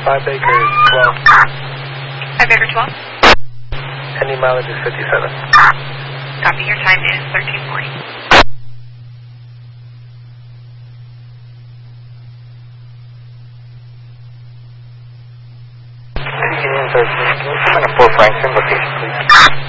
5 acres 12. 5 acre 12? Any mileage is 57. Copy, your time is 1340. Union 13, can you come in a Fort Franklin location, please?